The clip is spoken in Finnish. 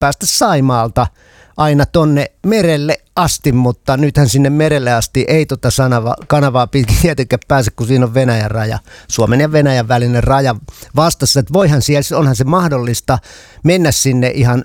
päästä Saimaalta aina tonne merelle asti, mutta nythän sinne merelle asti ei kanavaa pitkin tietenkään pääse, kun siinä on Venäjän raja, Suomen ja Venäjän välinen raja vastassa. Että onhan se mahdollista mennä sinne ihan